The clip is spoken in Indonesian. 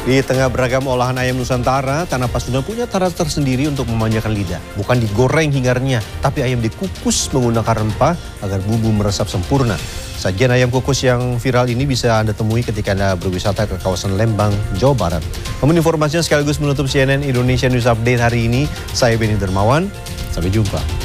Di tengah beragam olahan ayam Nusantara, Tanah Pasundan punya cara tersendiri untuk memanjakan lidah. Bukan digoreng hingga renyah, tapi ayam dikukus menggunakan rempah agar bumbu meresap sempurna. Sajian ayam kukus yang viral ini bisa Anda temui ketika Anda berwisata ke kawasan Lembang, Jawa Barat. Namun informasinya sekaligus menutup CNN Indonesia News Update hari ini. Saya Benny Dermawan, sampai jumpa.